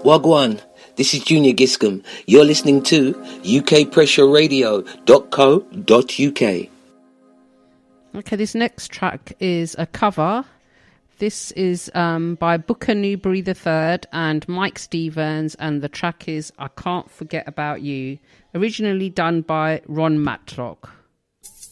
Wagwan, this is Junior Giscombe. You're listening to ukpressureradio.co.uk. Okay, this next track is a cover. This is by Booker Newberry III and Mike Stevens, and the track is I Can't Forget About You, originally done by Ron Matlock.